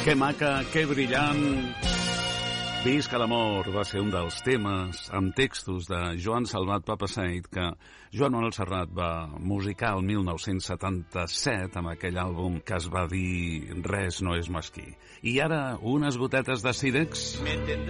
Que maca, que brillant. Visca l'amor va ser un dels temes amb textos de Joan Salvat Papasseit que Joan Manuel Serrat va musicar el 1977 amb aquell àlbum que es va dir Res no és mesquí. I ara unes gotetes de Sirex.